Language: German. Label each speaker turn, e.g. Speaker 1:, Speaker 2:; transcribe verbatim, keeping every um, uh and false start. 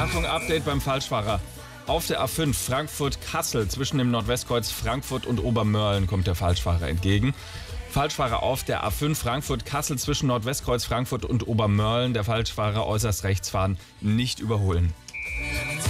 Speaker 1: Achtung, Update beim Falschfahrer. Auf der A fünf Frankfurt-Kassel zwischen dem Nordwestkreuz Frankfurt und Obermörlen kommt der Falschfahrer entgegen. Falschfahrer auf der A fünf Frankfurt-Kassel zwischen Nordwestkreuz Frankfurt und Obermörlen. Der Falschfahrer äußerst rechts fahren, nicht überholen.